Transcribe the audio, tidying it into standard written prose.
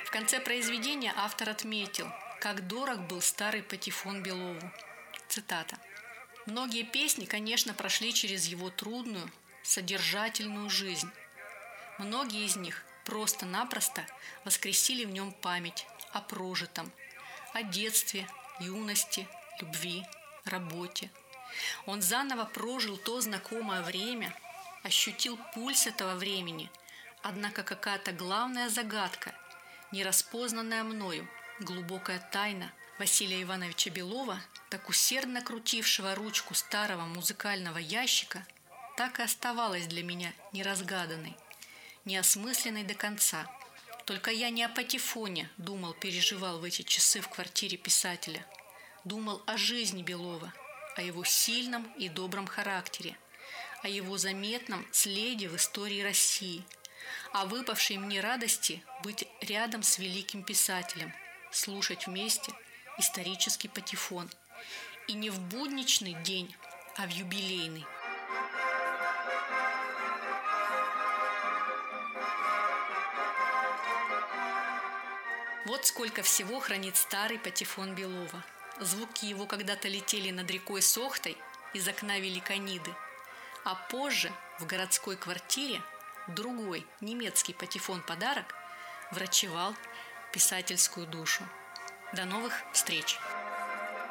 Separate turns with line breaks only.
В конце произведения автор отметил, как дорог был старый патефон Белову. Цитата. «Многие песни, конечно, прошли через его трудную, содержательную жизнь. Многие из них просто-напросто воскресили в нем память о прожитом, о детстве, юности, любви, работе. Он заново прожил то знакомое время, ощутил пульс этого времени, однако какая-то главная загадка, нераспознанная мною, глубокая тайна Василия Ивановича Белова, так усердно крутившего ручку старого музыкального ящика, так и оставалась для меня неразгаданной, неосмысленной до конца. Только я не о патефоне думал, переживал в эти часы в квартире писателя. Думал о жизни Белова, о его сильном и добром характере, о его заметном следе в истории России, о выпавшей мне радости быть рядом с великим писателем, слушать вместе исторический патефон. И не в будничный день, а в юбилейный. Вот сколько всего хранит старый патефон Белова. Звуки его когда-то летели над рекой Сохтой из окна Великониды, а позже в городской квартире другой немецкий патефон-подарок врачевал писательскую душу. До новых встреч!